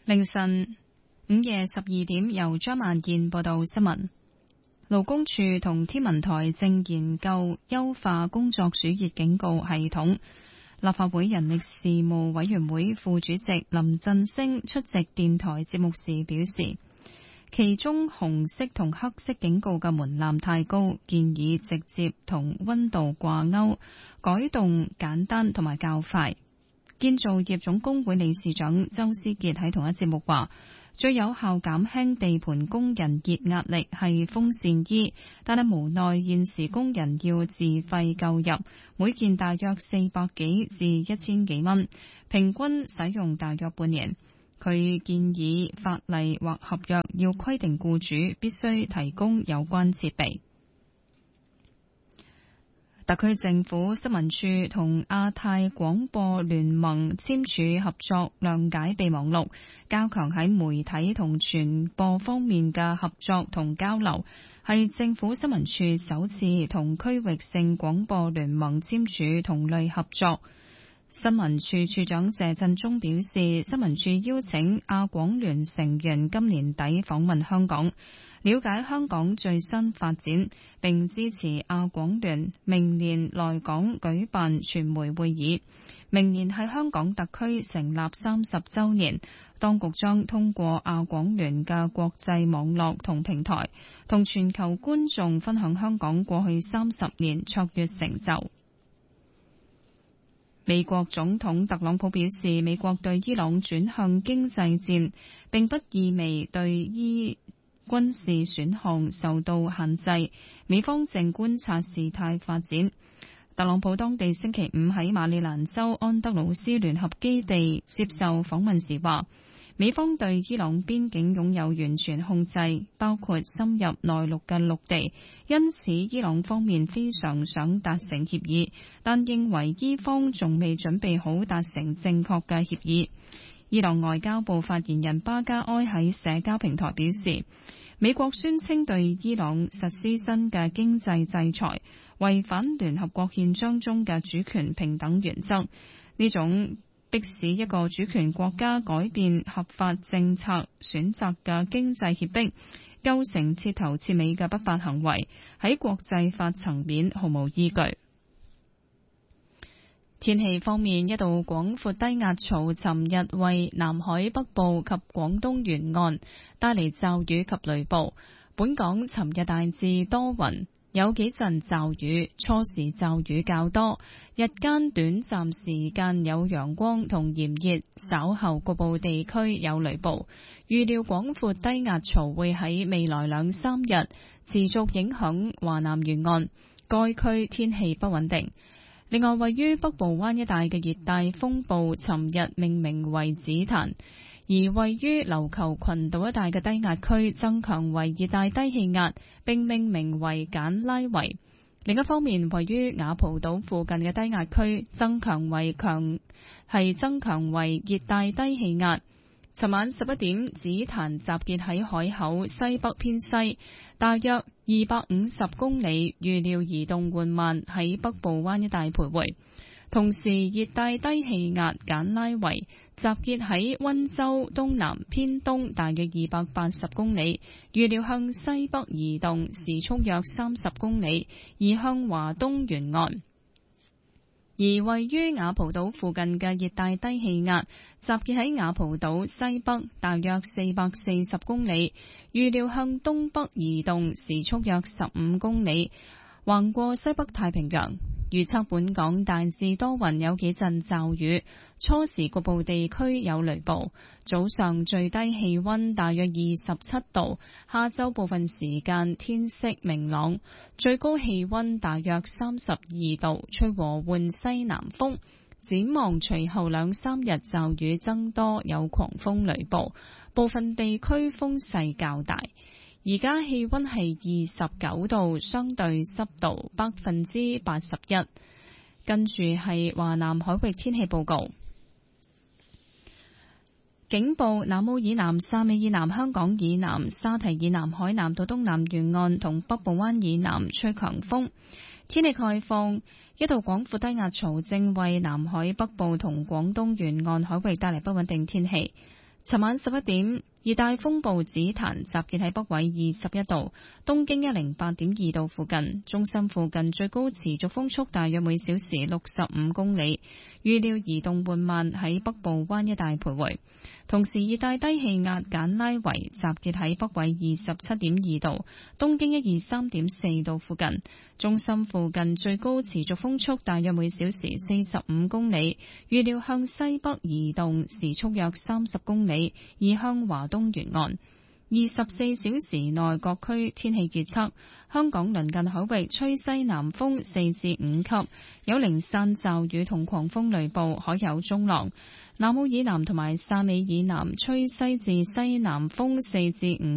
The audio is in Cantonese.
凌晨午夜12點，由張萬燕報道新聞。勞工處同天文台正研究優化工作暑熱警告系統。立法會人力事務委員會副主席林振昇出席電台節目時表示，其中紅色同黑色警告嘅門檻太高，建議直接同溫度掛鈎，改動簡單同埋較快。建造業總工會理事長周思傑喺同一節目話，最有效減輕地盤工人熱壓力係風扇衣，但係無奈現時工人要自費購入，每件大約400幾至1000幾蚊，平均使用大約半年。佢建議法例或合約要規定僱主必須提供有關設備。特區政府新聞處同亞太廣播聯盟簽署合作諒解備忘錄，加強喺媒體同傳播方面嘅合作同交流，係政府新聞處首次同區域性廣播聯盟簽署同類合作。新聞處處長謝振中表示，新聞處邀請亞廣聯成員今年底訪問香港，了解香港最新發展，並支持亞廣聯明年來港舉辦傳媒會議。明年係香港特區成立30週年，當局將通過亞廣聯嘅國際網絡同平台，同全球觀眾分享香港過去30年卓越成就。美國總統特朗普表示，美國對伊朗轉向經濟戰，並不意味對軍事選項受到限制，美方正觀察事態發展。特朗普當地星期五喺馬里蘭州安德魯斯聯合基地接受訪問時話，美方對伊朗邊境擁有完全控制，包括深入內陸嘅陸地，因此伊朗方面非常想達成協議，但認為伊方仲未準備好達成正確嘅協議。伊朗外交部發言人巴加埃喺社交平台表示，美國宣稱對伊朗實施新嘅經濟制裁，違反聯合國憲章中嘅主權平等原則，呢種迫使一個主權國家改變合法政策選擇嘅經濟脅迫，構成徹頭徹尾嘅不法行為，喺國際法層面毫無依據。天氣方面，一道廣闊低壓槽尋日為南海北部及廣東沿岸帶嚟驟雨及雷暴。本港尋日大致多雲，有幾陣驟雨，初時驟雨較多，日間短暫時間有陽光同炎熱，稍後局部地區有雷暴。預料廣闊低壓槽會喺未來2-3日持續影響華南沿岸，該區天氣不穩定。另外，位於北部灣一帶嘅熱帶風暴尋日命名為紫檀，而位於琉球群島一帶嘅低壓區增強為熱帶低氣壓，並命名為簡拉維。另一方面，位於雅蒲島附近嘅低壓區增強為熱帶低氣壓。尋晚11點，紫檀集結喺海口西北偏西，大約250公里，預料移動緩慢喺北部灣一帶徘徊。同時，熱帶低氣壓簡拉維集結喺溫州東南偏東，大約280公里，預料向西北移動，時速約30公里，移向華東沿岸。而位於雅蒲島附近嘅熱帶低氣壓集結喺雅蒲島西北，大約440公里，預料向東北移動，時速約15公里，橫過西北太平洋。預測本港大致多雲，有幾陣驟雨，初時局部地區有雷暴。早上最低氣溫大約27度，下晝部分時間天色明朗，最高氣溫大約32度，吹和緩西南風。展望隨後2-3日驟雨增多，有狂風雷暴，部分地區風勢較大。而家氣溫係29度，相對濕度81%。跟住係華南海域天氣報告。警報：南澳以南、汕尾以南、香港以南、沙堤以南、海南到東南沿岸同北部灣以南吹強風。天氣概況：一道廣闊低壓槽正為南海北部同廣東沿岸海域帶嚟不穩定天氣。 尋晚11點，熱帶風暴紫檀集結喺北緯21度、東經108.2度附近，中心附近最高持續風速大約每小時65公里，預料移動緩慢喺北部灣一帶徘徊。同時，熱帶低氣壓簡拉維集結喺北緯27.2度、東經123.4度附近，中心附近最高持續風速大約每小時45公里，預料向西北移動，時速約30公里，移向華東沿岸。24小時內各區天氣預測：香港鄰近海域吹西南風4至5級，有零散驟雨同狂風雷暴，海有中浪。南澳以南同埋汕尾以南吹西至西南風4至5